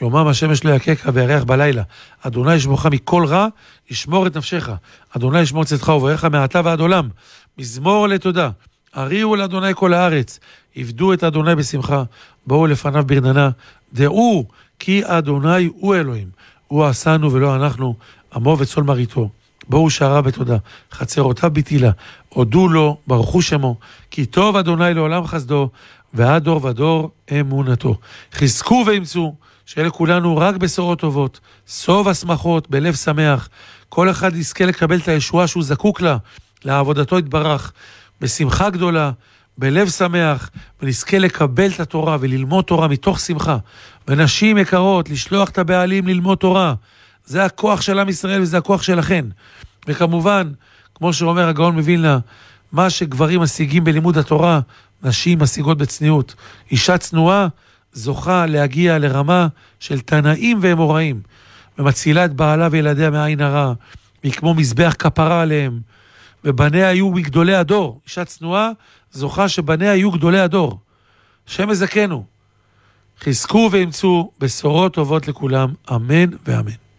יומם השמש לא יקקה וירח בלילה. אדוני ישמורך מכל רע, ישמור את נפשך. אדוני ישמור צאתך ובואך מעתה ועד עולם. מזמור לתודה. הריעו לאדוני כל הארץ. עבדו את אדוני בשמחה. בואו לפניו ברננה. דעו כי אדוני הוא אלוהים. הוא עשנו ולא אנחנו. עמו וצאן מרעיתו. בואו שעריו בתודה. חצרותיו בתהילה. הודו לו, ברכו שמו. כי טוב אדוני לעולם חסדו. ועד דור ודור אמונתו. חזקו ואמצו, שאלה כולנו רק בשורות טובות, סוף השמחות, בלב שמח, כל אחד יזכה לקבל את הישועה שהוא זקוק לה, לעבודתו יתברך, בשמחה גדולה, בלב שמח, ונזכה לקבל את התורה וללמוד תורה מתוך שמחה, ונשים יקרות, לשלוח את הבעלים ללמוד תורה, זה הכוח של עם ישראל וזה הכוח שלכן. וכמובן, כמו שאומר הגאון מווילנה, מה שגברים משיגים בלימוד התורה, נשים משיגות בצניעות. אישה צנועה זוכה להגיע לרמה של תנאים ואמוראים, ומצילה את בעלה וילדיה מעין הרע, והיא כמו מזבח כפרה עליהם, ובניה היו מגדולי הדור. אישה צנועה זוכה שבניה היו גדולי הדור. השם יזכנו. חזקו ואמצו בשורות טובות לכולם, אמן ואמן.